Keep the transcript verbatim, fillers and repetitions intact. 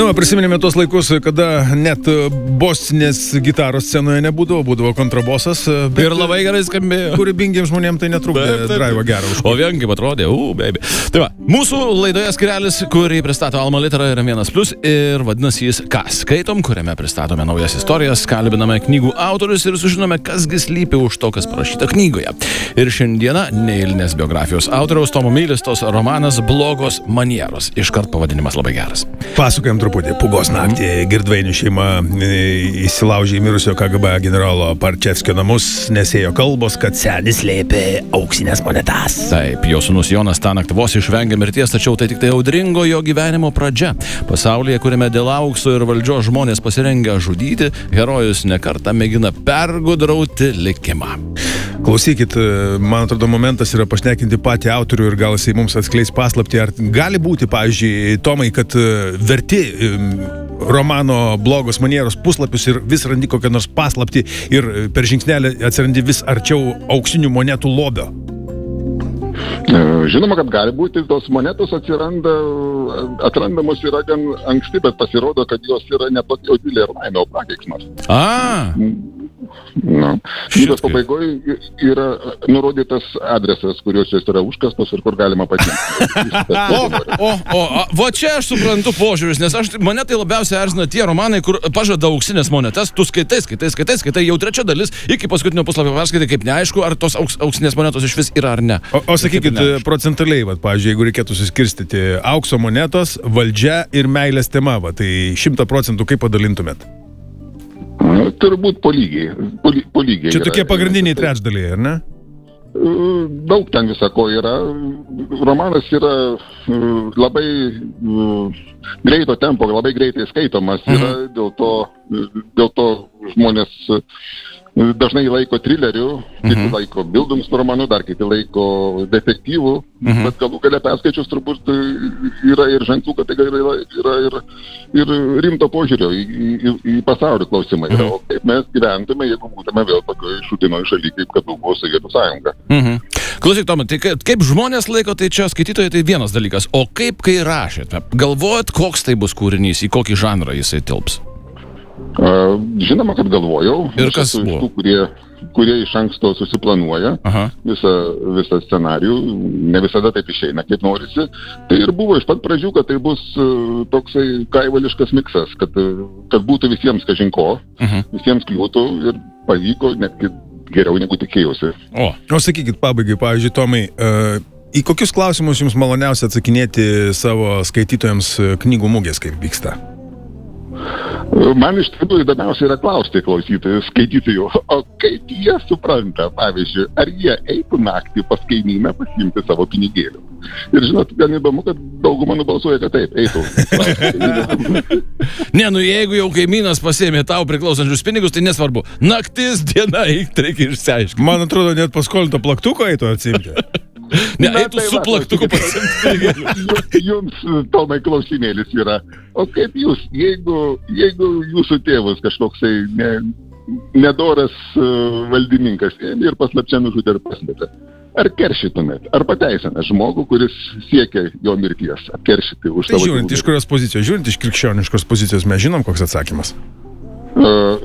Nu, prisiminėme tos laikus, kada net bosinės gitaros scenoje nebūdavo, būdavo kontrabosas. Bet ir labai gerai skambėjo. Kūrybingiems žmonėms tai netrukdė drivo gerą. O vien kaip atrodė, u, baby. Tai va, mūsų laidoje skirelis, kurį pristato Alma Litera, yra vienas plus ir vadinasi jis Ką skaitom, kuriame pristatome naujas istorijas, kalbiname knygų autorius ir sužinome, kasgi slypi už to, kas parašyta knygoje. Ir šiandieną neeilinės biografijos autoriaus Tomo Mylistos romanas Blogos manieros. Iškart pavadinimas labai geras. Pasakojam truputį. Pūgos naktį Girdvainių šeima įsilaužė į mirusio K G B generolo Parčevskio namus, nesėjo kalbos, kad senis slėpė auksinės monetas. Taip, jo sūnus Jonas tąnakt vos išvengė mirties, tačiau tai tik tai audringo jo gyvenimo pradžia. Pasaulyje, kuriame dėl aukso ir valdžios žmonės pasirengę žudyti, herojus nekartą mėgina pergudrauti likimą. Klausykit, man atrodo, momentas yra pašnekinti patį autorių ir gal jisai mums atskleis paslaptį. Ar gali būti, pavyzdžiui, Tomai, kad verti romano Blogos manieros puslapius ir vis randi kokią nors paslaptį ir per žingsnelį atsirandi vis arčiau auksinių monetų lobio? Žinoma, kad gali būti, tos monetos atsiranda, atrandamos yra gan anksti, bet pasirodo, kad jos yra ne tokia odilė ir laimė, o prakeiksmas. A. Na, knygos pabaigoje yra nurodytas adresas, kurios jos yra užkastos ir kur galima pačinkti. o, o, o, o, va čia aš suprantu požiūris, nes aš, mane tai labiausiai erzina tie romanai, kur pažada auksinės monetas, tu skaitai, skaitai, skaitai, skaitai, jau trečia dalis, iki paskutinio puslapio perskaitai, kaip neaišku, ar tos auks, auksinės monetos iš vis yra ar ne. O, o sakykit, procentaliai, va, pavyzdžiui, jeigu reikėtų suskirstyti aukso monetos, valdžia ir meilės tema, va, tai šimtą procentų kaip padalintumėt? Turbūt po lygiai. Po, po lygiai Čia yra tokie pagrindiniai tai, trečdaliai, ar ne? Daug ten visako yra. Romanas yra labai greito tempo, labai greitai skaitomas. Mhm. Yra dėl to, dėl to žmonės dažnai laiko trileriu, kiti mhm. laiko Bildungs romanu, dar kiti laiko detektyvų, mhm. bet galų galia perskaičius turbūt yra ir ženklų, kad tai yra, yra ir, ir rimto požiūrio į, į, į pasaulio klausimai. Mhm. O kaip mes gyventume, jeigu būtume vėl tokioje šūdinoje šalyje, kaip kad buvo Sovietų sąjunga. Mhm. Klausyk, Tomai, tai kaip, kaip žmonės laiko, tai čia skaitytojai tai vienas dalykas, o kaip kai rašėte? Galvojat, koks tai bus kūrinys, į kokį žanrą jisai tilps? Uh, žinoma, kad galvojau. Ir kas buvo? Tų, kurie, kurie iš anksto susiplanuoja visą, visą scenarijų, ne visada taip išeina, kaip norisi. Tai ir buvo iš pat pradžių, kad tai bus uh, toksai gaivališkas miksas, kad, kad būtų visiems kažinko, uh-huh. visiems kliūtų ir pavyko netgi geriau negu tikėjausi. O, o sakykit pabaigai, pavyzdžiui, Tomai, uh, į kokius klausimus jums maloniausia atsakinėti savo skaitytojams knygų mugės, kaip vyksta? Man iš tikrųjų įdomiausia yra klausti klausytojų, skaitytojų, o kaip jie supranta, pavyzdžiui, ar jie eitų naktį pas kaimyną pasiimti savo pinigėlių. Ir žinot, gan įdomu, kad dauguma nubalsuoja, kad taip, eitų. Ne, nu jeigu jau kaimynas pasiėmė tau priklausančius pinigus, tai nesvarbu. Naktis, diena, reikia išsiaiškinti. Man atrodo, net paskolinto plaktuko eitų atsimti. Ne, eitų tai su va, plaktuku pasimti. Jums, Tomai, klausimėlis yra. O kaip jūs, jeigu, jeigu jūsų tėvas kažkoksai ne, nedoras uh, valdininkas ir paslapčia nužudė ir paslėpė, ar keršytumėt, ar pateisinat žmogų, kuris siekia jo mirties, ar keršyti už tai savo... Žiūrint iš kurios pozicijos, žiūrint iš krikščioniškos pozicijos, mes žinom, koks atsakymas. Uh,